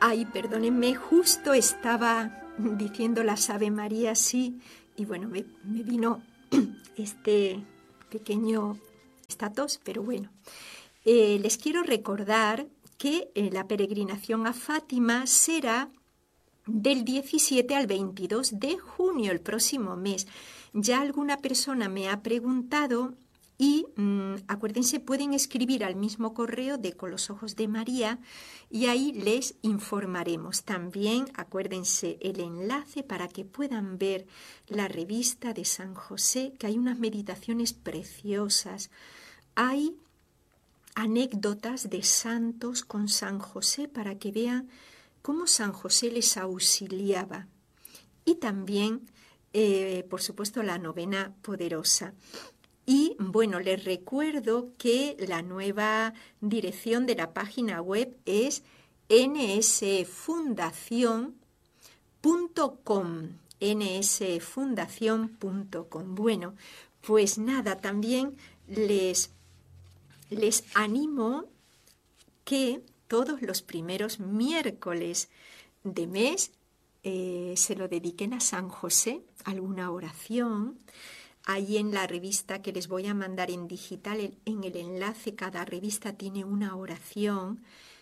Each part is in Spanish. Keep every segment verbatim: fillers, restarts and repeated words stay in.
Ay, perdónenme, justo estaba diciendo las Ave María, sí, y bueno, me, me vino este pequeño estatus, pero bueno. Eh, les quiero recordar que eh, la peregrinación a Fátima será del diecisiete al veintidós de junio, el próximo mes. Ya alguna persona me ha preguntado y mmm, acuérdense, pueden escribir al mismo correo de Con los Ojos de María y ahí les informaremos. También acuérdense el enlace para que puedan ver la revista de San José, que hay unas meditaciones preciosas. Hay anécdotas de santos con San José para que vean cómo San José les auxiliaba. Y también, eh, por supuesto, la novena poderosa. Y bueno, les recuerdo que la nueva dirección de la página web es ene ese fundación punto com. ene ese fundación punto com. Bueno, pues nada, también les, les animo que todos los primeros miércoles de mes eh, se lo dediquen a San José, alguna oración. Ahí en la revista que les voy a mandar en digital, en el enlace, cada revista tiene una oración.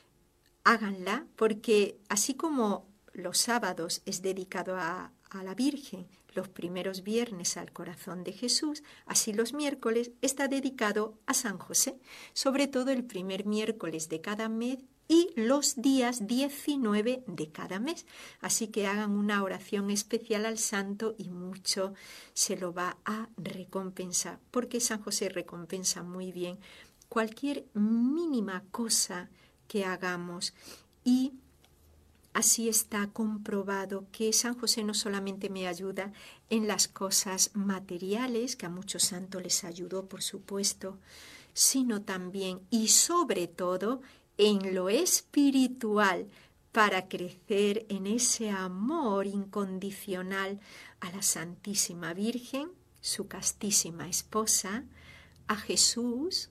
Háganla, porque así como los sábados es dedicado a, a la Virgen, los primeros viernes al corazón de Jesús, así los miércoles está dedicado a San José, sobre todo el primer miércoles de cada mes y los días diecinueve de cada mes. Así que hagan una oración especial al santo y mucho se lo va a recompensar, porque San José recompensa muy bien cualquier mínima cosa que hagamos. Y así está comprobado que San José no solamente me ayuda en las cosas materiales, que a muchos santos les ayudó, por supuesto, sino también y sobre todo en lo espiritual, para crecer en ese amor incondicional a la Santísima Virgen, su castísima esposa, a Jesús,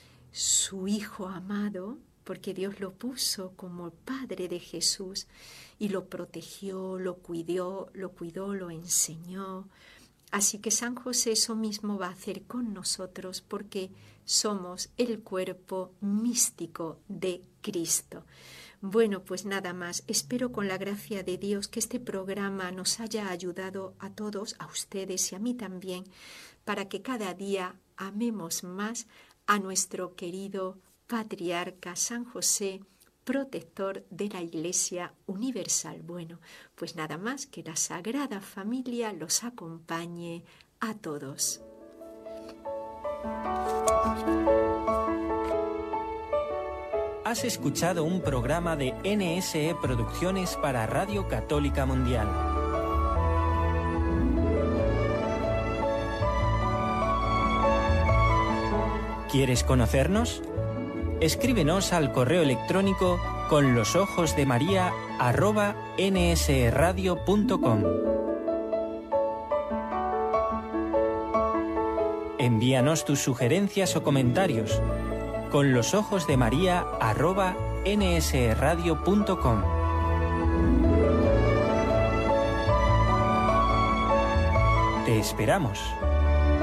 su Hijo amado, porque Dios lo puso como Padre de Jesús y lo protegió, lo cuidó, lo cuidó, lo enseñó. Así que San José eso mismo va a hacer con nosotros, porque somos el cuerpo místico de Cristo. Bueno, pues nada más. Espero con la gracia de Dios que este programa nos haya ayudado a todos, a ustedes y a mí también, para que cada día amemos más a nuestro querido patriarca San José, protector de la Iglesia Universal. Bueno, pues nada más, que la Sagrada Familia los acompañe a todos. Has escuchado un programa de N S E Producciones para Radio Católica Mundial. ¿Quieres conocernos? Escríbenos al correo electrónico con los ojos de María arroba nsradio punto com. Envíanos tus sugerencias o comentarios con los ojos de María arroba nsradio punto com. Te esperamos.